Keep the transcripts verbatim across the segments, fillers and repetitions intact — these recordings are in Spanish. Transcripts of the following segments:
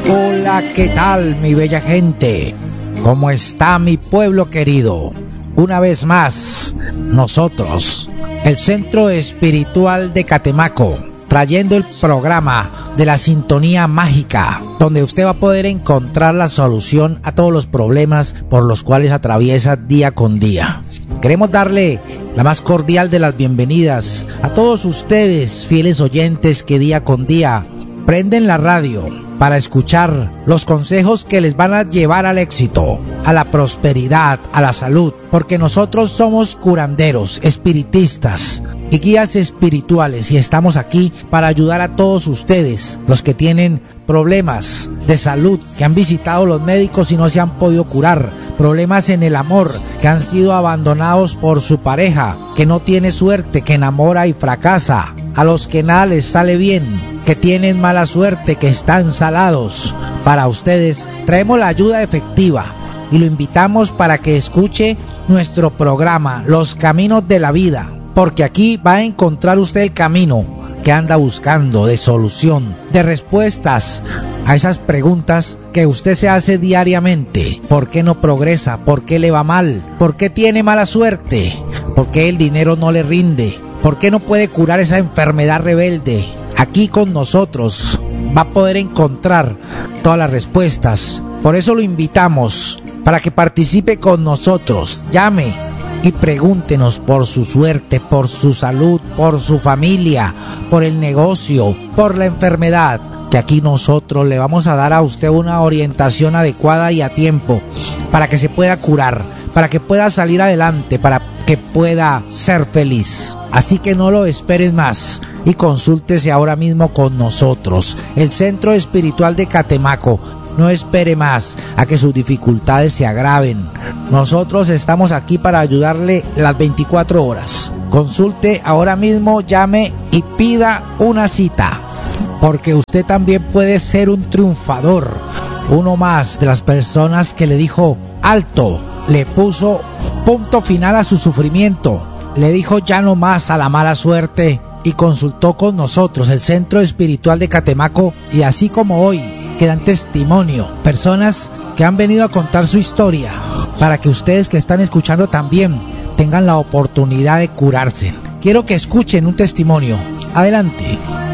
Hola, ¿qué tal, mi bella gente? ¿Cómo está mi pueblo querido? Una vez más, nosotros, el Centro Espiritual de Catemaco, trayendo el programa de la Sintonía Mágica, donde usted va a poder encontrar la solución a todos los problemas por los cuales atraviesa día con día. Queremos darle la más cordial de las bienvenidas a todos ustedes, fieles oyentes que día con día prenden la radio para escuchar los consejos que les van a llevar al éxito, a la prosperidad, a la salud, porque nosotros somos curanderos, espiritistas y guías espirituales y estamos aquí para ayudar a todos ustedes, los que tienen problemas de salud, que han visitado los médicos y no se han podido curar, problemas en el amor, que han sido abandonados por su pareja, que no tiene suerte, que enamora y fracasa, a los que nada les sale bien, que tienen mala suerte, que están salados. Para ustedes traemos la ayuda efectiva y lo invitamos para que escuche nuestro programa Los Caminos de la Vida, porque aquí va a encontrar usted el camino que anda buscando de solución, de respuestas a esas preguntas que usted se hace diariamente. ¿Por qué no progresa? ¿Por qué le va mal? ¿Por qué tiene mala suerte? ¿Por qué el dinero no le rinde? ¿Por qué no puede curar esa enfermedad rebelde? Aquí con nosotros va a poder encontrar todas las respuestas. Por eso lo invitamos para que participe con nosotros. Llame y pregúntenos por su suerte, por su salud, por su familia, por el negocio, por la enfermedad, que aquí nosotros le vamos a dar a usted una orientación adecuada y a tiempo para que se pueda curar, para que pueda salir adelante, para que pueda ser feliz. Así que no lo esperes más y consúltese ahora mismo con nosotros, el Centro Espiritual de Catemaco. No espere más a que sus dificultades se agraven. Nosotros estamos aquí para ayudarle las veinticuatro horas. Consulte ahora mismo, llame y pida una cita, porque usted también puede ser un triunfador, uno más de las personas que le dijo alto, le puso punto final a su sufrimiento, le dijo ya no más a la mala suerte y consultó con nosotros, el Centro Espiritual de Catemaco, y así como hoy que dan testimonio, personas que han venido a contar su historia, para que ustedes que están escuchando también tengan la oportunidad de curarse. Quiero que escuchen un testimonio. Adelante.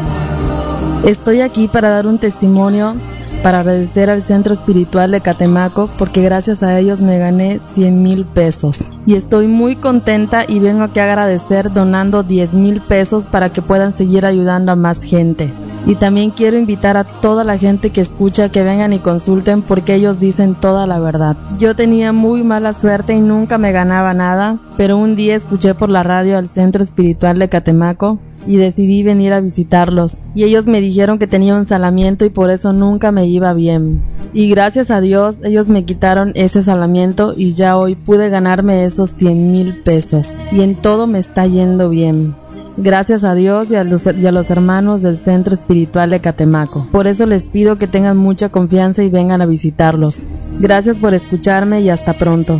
Estoy aquí para dar un testimonio, para agradecer al Centro Espiritual de Catemaco, porque gracias a ellos me gané cien mil pesos. Y estoy muy contenta y vengo aquí a agradecer donando diez mil pesos para que puedan seguir ayudando a más gente. Y también quiero invitar a toda la gente que escucha que vengan y consulten, porque ellos dicen toda la verdad. Yo tenía muy mala suerte y nunca me ganaba nada, pero un día escuché por la radio al Centro Espiritual de Catemaco y decidí venir a visitarlos. Y ellos me dijeron que tenía un salamiento y por eso nunca me iba bien. Y gracias a Dios, ellos me quitaron ese salamiento y ya hoy pude ganarme esos cien mil pesos. Y en todo me está yendo bien. Gracias a Dios y a, los, y a los hermanos del Centro Espiritual de Catemaco. Por eso les pido que tengan mucha confianza y vengan a visitarlos. Gracias por escucharme y hasta pronto.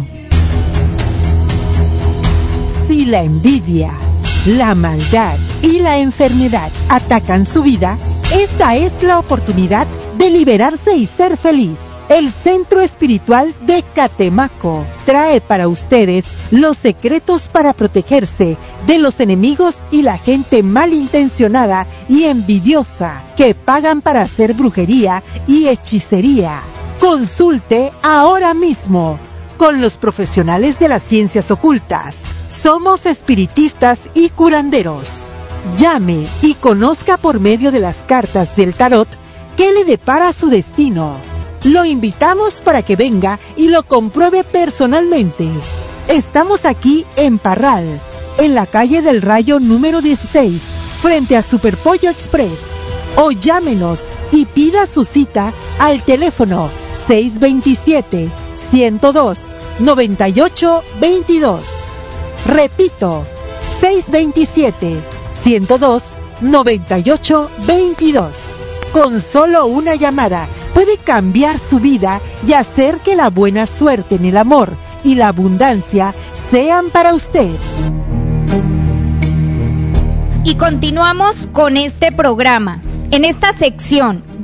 Si la envidia, la maldad y la enfermedad atacan su vida, esta es la oportunidad de liberarse y ser feliz. El Centro Espiritual de Catemaco trae para ustedes los secretos para protegerse de los enemigos y la gente malintencionada y envidiosa que pagan para hacer brujería y hechicería. Consulte ahora mismo con los profesionales de las ciencias ocultas. Somos espiritistas y curanderos. Llame y conozca por medio de las cartas del tarot qué le depara su destino. Lo invitamos para que venga y lo compruebe personalmente. Estamos aquí en Parral, en la calle del Rayo número dieciséis, frente a Superpollo Express. O llámenos y pida su cita al teléfono seis dos siete, uno cero dos, nueve ocho dos dos. Repito, seis dos siete, uno cero dos, nueve ocho dos dos. Con solo una llamada puede cambiar su vida y hacer que la buena suerte en el amor y la abundancia sean para usted. Y continuamos con este programa. En esta sección,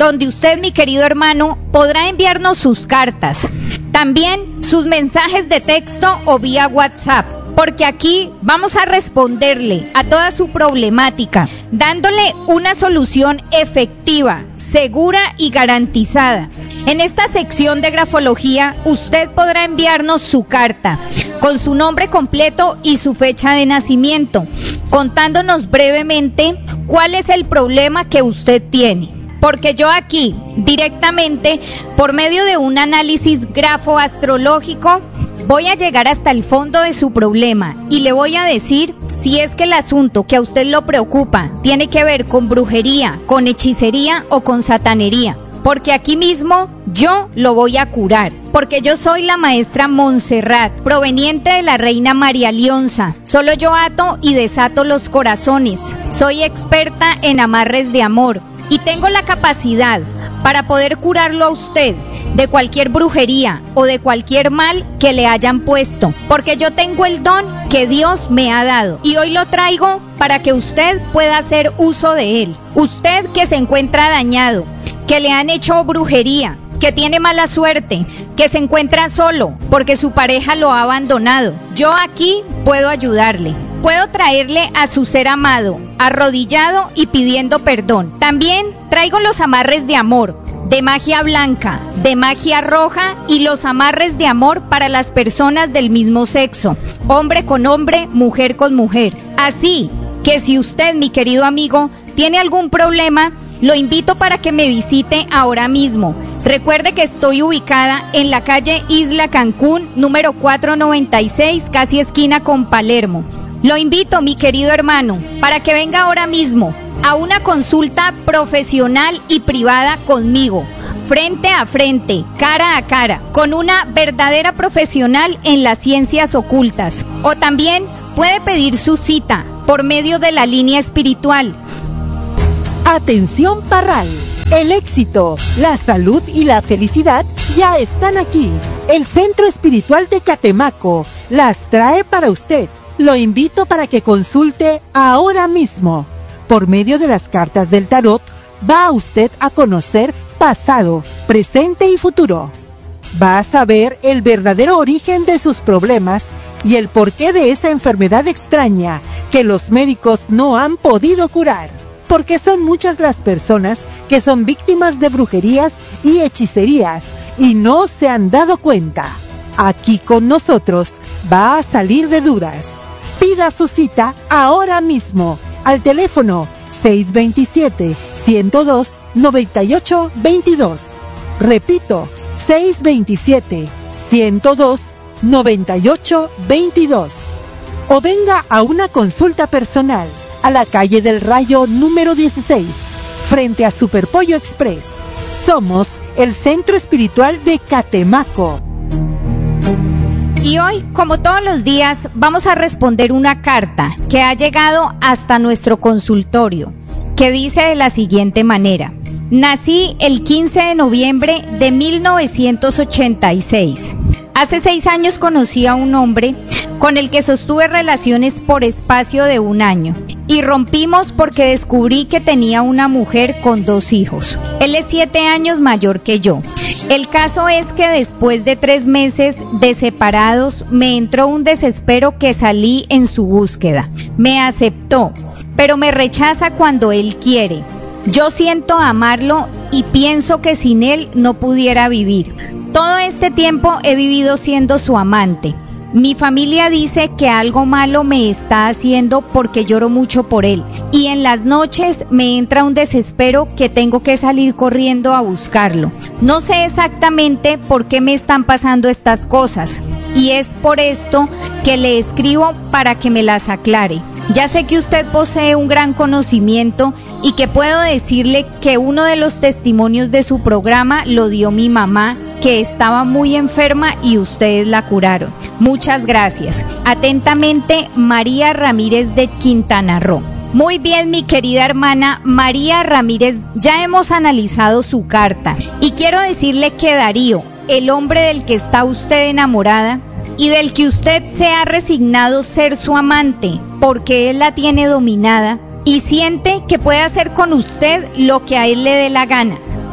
donde usted, mi querido hermano, podrá enviarnos sus cartas, también sus mensajes de texto o vía WhatsApp, porque aquí vamos a responderle a toda su problemática, dándole una solución efectiva, segura y garantizada. En esta sección de grafología, usted podrá enviarnos su carta con su nombre completo y su fecha de nacimiento, contándonos brevemente cuál es el problema que usted tiene. Porque yo aquí, directamente, por medio de un análisis grafoastrológico, voy a llegar hasta el fondo de su problema y le voy a decir si es que el asunto que a usted lo preocupa tiene que ver con brujería, con hechicería o con satanería. Porque aquí mismo yo lo voy a curar. Porque yo soy la maestra Montserrat, proveniente de la reina María Leonza. Solo yo ato y desato los corazones. Soy experta en amarres de amor y tengo la capacidad para poder curarlo a usted de cualquier brujería o de cualquier mal que le hayan puesto, porque yo tengo el don que Dios me ha dado y hoy lo traigo para que usted pueda hacer uso de él. Usted que se encuentra dañado, que le han hecho brujería, que tiene mala suerte, que se encuentra solo porque su pareja lo ha abandonado, yo aquí puedo ayudarle. Puedo traerle a su ser amado, arrodillado y pidiendo perdón. También traigo los amarres de amor, de magia blanca, de magia roja y los amarres de amor para las personas del mismo sexo, hombre con hombre, mujer con mujer. Así que si usted, mi querido amigo, tiene algún problema, lo invito para que me visite ahora mismo. Recuerde que estoy ubicada en la calle Isla Cancún, número cuatrocientos noventa y seis, casi esquina con Palermo. Lo invito, mi querido hermano, para que venga ahora mismo a una consulta profesional y privada conmigo, frente a frente, cara a cara, con una verdadera profesional en las ciencias ocultas. O también puede pedir su cita por medio de la línea espiritual. Atención Parral, el éxito, la salud y la felicidad ya están aquí. El Centro Espiritual de Catemaco las trae para usted. Lo invito para que consulte ahora mismo. Por medio de las cartas del tarot, va usted a conocer pasado, presente y futuro. Va a saber el verdadero origen de sus problemas y el porqué de esa enfermedad extraña que los médicos no han podido curar. Porque son muchas las personas que son víctimas de brujerías y hechicerías y no se han dado cuenta. Aquí con nosotros va a salir de dudas. Pida su cita ahora mismo al teléfono seis dos siete, uno cero dos, nueve ocho dos dos. Repito, seis dos siete, uno cero dos, nueve ocho dos dos. O venga a una consulta personal a la calle del Rayo número dieciséis, frente a Superpollo Express. Somos el Centro Espiritual de Catemaco. Y hoy, como todos los días, vamos a responder una carta que ha llegado hasta nuestro consultorio, que dice de la siguiente manera: nací el quince de noviembre de mil novecientos ochenta y seis. Hace seis años conocí a un hombre con el que sostuve relaciones por espacio de un año y rompimos porque descubrí que tenía una mujer con dos hijos. Él es siete años mayor que yo. El caso es que después de tres meses de separados me entró un desespero que salí en su búsqueda. Me aceptó, pero me rechaza cuando él quiere. Yo siento amarlo y pienso que sin él no pudiera vivir. Todo este tiempo he vivido siendo su amante. Mi familia dice que algo malo me está haciendo porque lloro mucho por él. Y en las noches me entra un desespero que tengo que salir corriendo a buscarlo. No sé exactamente por qué me están pasando estas cosas. Y es por esto que le escribo para que me las aclare. Ya sé que usted posee un gran conocimiento y que puedo decirle que uno de los testimonios de su programa lo dio mi mamá, que estaba muy enferma y ustedes la curaron. Muchas gracias. Atentamente, María Ramírez de Quintana Roo. Muy bien, mi querida hermana María Ramírez, ya hemos analizado su carta y quiero decirle que Darío, el hombre del que está usted enamorada y del que usted se ha resignado ser su amante porque él la tiene dominada y siente que puede hacer con usted lo que a él le dé la gana.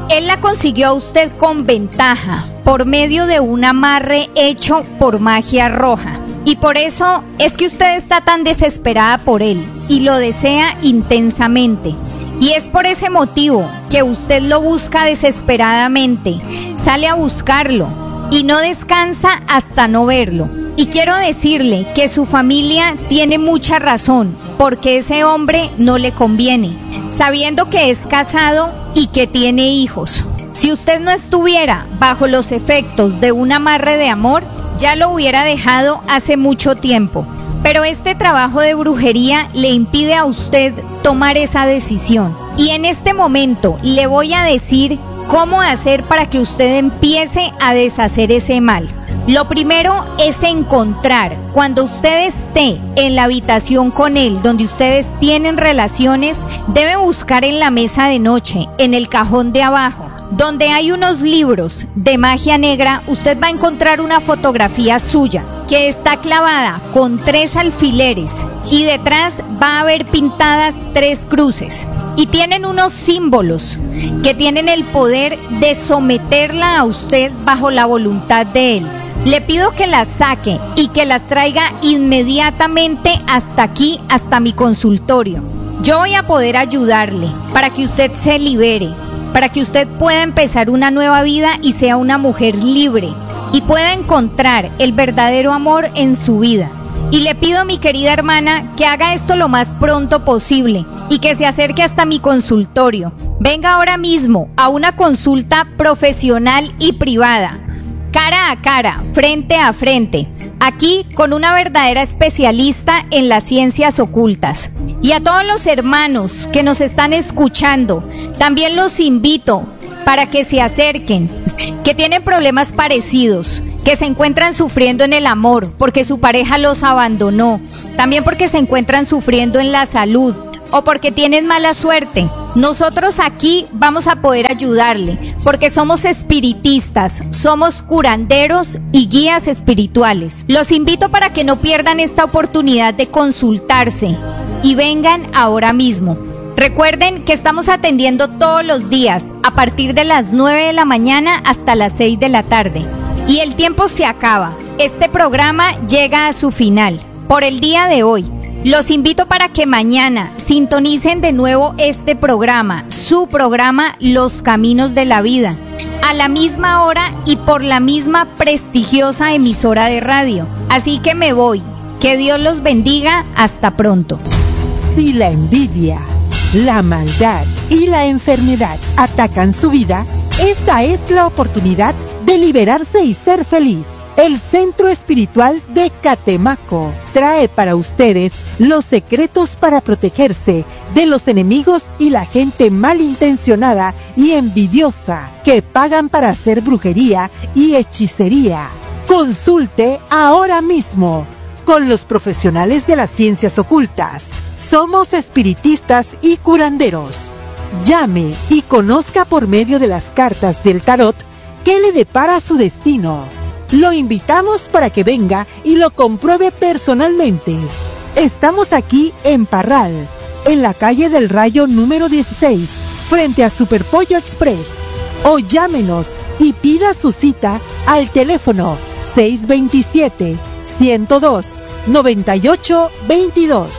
Él la consiguió a usted con ventaja, por medio de un amarre hecho por magia roja. Y por eso es que usted está tan desesperada por él y lo desea intensamente. Y es por ese motivo que usted lo busca desesperadamente, sale a buscarlo y no descansa hasta no verlo. Y quiero decirle que su familia tiene mucha razón, porque ese hombre no le conviene, sabiendo que es casado y que tiene hijos. Si usted no estuviera bajo los efectos de un amarre de amor, ya lo hubiera dejado hace mucho tiempo. Pero este trabajo de brujería le impide a usted tomar esa decisión. Y en este momento le voy a decir cómo hacer para que usted empiece a deshacer ese mal. Lo primero es encontrar, cuando usted esté en la habitación con él, donde ustedes tienen relaciones, debe buscar en la mesa de noche, en el cajón de abajo, donde hay unos libros de magia negra. Usted va a encontrar una fotografía suya que está clavada con tres alfileres y detrás va a haber pintadas tres cruces y tienen unos símbolos que tienen el poder de someterla a usted bajo la voluntad de él. Le pido que las saque y que las traiga inmediatamente hasta aquí, hasta mi consultorio. Yo voy a poder ayudarle para que usted se libere, para que usted pueda empezar una nueva vida y sea una mujer libre y pueda encontrar el verdadero amor en su vida. Y le pido, mi querida hermana, que haga esto lo más pronto posible y que se acerque hasta mi consultorio. Venga ahora mismo a una consulta profesional y privada, cara a cara, frente a frente, aquí con una verdadera especialista en las ciencias ocultas. Y a todos los hermanos que nos están escuchando, también los invito para que se acerquen, que tienen problemas parecidos, que se encuentran sufriendo en el amor porque su pareja los abandonó, también porque se encuentran sufriendo en la salud o porque tienen mala suerte. Nosotros aquí vamos a poder ayudarle porque somos espiritistas, somos curanderos y guías espirituales. Los invito para que no pierdan esta oportunidad de consultarse y vengan ahora mismo. Recuerden que estamos atendiendo todos los días a partir de las nueve de la mañana hasta las seis de la tarde. Y el tiempo se acaba. Este programa llega a su final por el día de hoy. Los invito para que mañana sintonicen de nuevo este programa, su programa Los Caminos de la Vida, a la misma hora y por la misma prestigiosa emisora de radio. Así que me voy. Que Dios los bendiga. Hasta pronto. Si la envidia, la maldad y la enfermedad atacan su vida, esta es la oportunidad de liberarse y ser feliz. El Centro Espiritual de Catemaco trae para ustedes los secretos para protegerse de los enemigos y la gente malintencionada y envidiosa que pagan para hacer brujería y hechicería. Consulte ahora mismo con los profesionales de las ciencias ocultas. Somos espiritistas y curanderos. Llame y conozca por medio de las cartas del tarot qué le depara su destino. Lo invitamos para que venga y lo compruebe personalmente. Estamos aquí en Parral, en la calle del Rayo número dieciséis, frente a Superpollo Express. O llámenos y pida su cita al teléfono seis dos siete, uno cero dos, nueve ocho dos dos.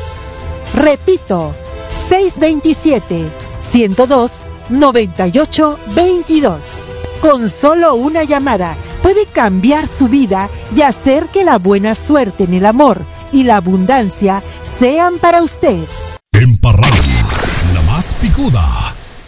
Repito, seis dos siete, uno cero dos, nueve ocho dos dos. Con solo una llamada puede cambiar su vida y hacer que la buena suerte en el amor y la abundancia sean para usted. En Parral, la más picuda.